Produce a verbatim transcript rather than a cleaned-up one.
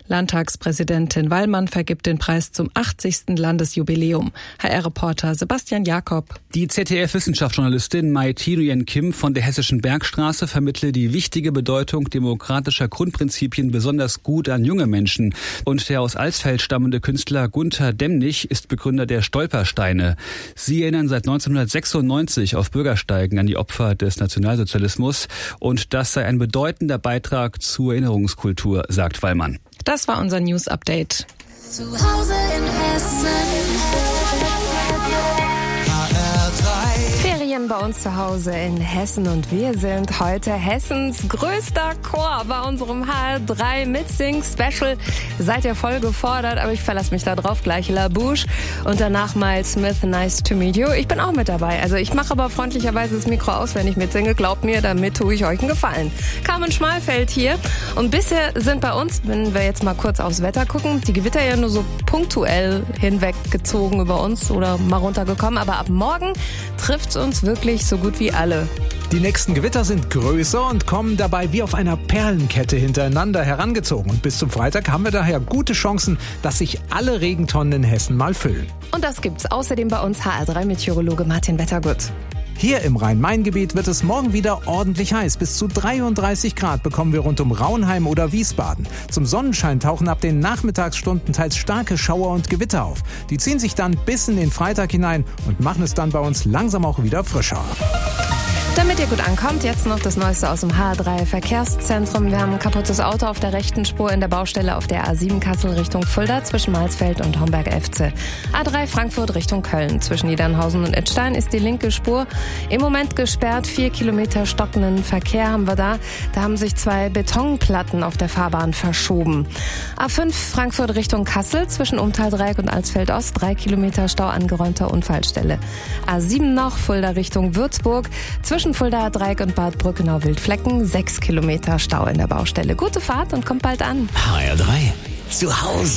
Landtagspräsidentin Wallmann vergibt den Preis zum achtzigsten Landesjubiläum. H R-Reporter Sebastian Jakob. Die Z D F-Wissenschaftsjournalistin Mai Thi-Nguyen Kim von der Hessischen Bergstraße vermittle die wichtige Bedeutung demokratischer Grundprinzipien besonders gut an junge Menschen. Und der aus Alsfeld stammende Künstler Gunter Demnig ist Begründer der Stolpersteine. Sie erinnern seit neunzehnhundertsechsundneunzig auf Bürgersteigen an die Opfer des Nationalsozialismus. Und das sei ein bedeutender Beitrag zur Erinnerungskultur, sagt Wallmann. Das war unser News-Update. Zu Hause in Hessen. Ferien bei uns zu Hause in Hessen und wir sind heute Hessens größter Chor bei unserem H R drei Mitsing-Special. Seid ihr voll gefordert, aber ich verlasse mich da drauf. Gleich La Bouche und danach Miles Smith, Nice to Meet You. Ich bin auch mit dabei. Also ich mache aber freundlicherweise das Mikro aus, wenn ich mitsinge. Glaubt mir, damit tue ich euch einen Gefallen. Carmen Schmalfeld hier und bisher sind bei uns, wenn wir jetzt mal kurz aufs Wetter gucken, die Gewitter ja nur so punktuell hinweggezogen über uns oder mal runtergekommen, aber ab morgen trifft's uns wirklich so gut wie alle. Die nächsten Gewitter sind größer und kommen dabei wie auf einer Perlenkette hintereinander herangezogen. Und bis zum Freitag haben wir daher gute Chancen, dass sich alle Regentonnen in Hessen mal füllen. Und das gibt's außerdem bei uns H R drei Meteorologe Martin Wettergut. Hier im Rhein-Main-Gebiet wird es morgen wieder ordentlich heiß. Bis zu dreiunddreißig Grad bekommen wir rund um Raunheim oder Wiesbaden. Zum Sonnenschein tauchen ab den Nachmittagsstunden teils starke Schauer und Gewitter auf. Die ziehen sich dann bis in den Freitag hinein und machen es dann bei uns langsam auch wieder frischer. Damit ihr gut ankommt, jetzt noch das Neueste aus dem H R drei Verkehrszentrum. Wir haben ein kaputtes Auto auf der rechten Spur in der Baustelle auf der A sieben Kassel Richtung Fulda zwischen Marsfeld und Homberg-Efze. A drei Frankfurt Richtung Köln. Zwischen Niedernhausen und Idstein ist die linke Spur im Moment gesperrt. Vier Kilometer stockenden Verkehr haben wir da. Da haben sich zwei Betonplatten auf der Fahrbahn verschoben. A fünf Frankfurt Richtung Kassel zwischen Umtaldreieck und Alsfeld Ost. Drei Kilometer Stau angeräumter Unfallstelle. A sieben noch Fulda Richtung Würzburg. Zwischen Fulda Dreieck und Bad Brückenau-Wildflecken sechs Kilometer Stau in der Baustelle. Gute Fahrt und kommt bald an. H R drei zu Hause.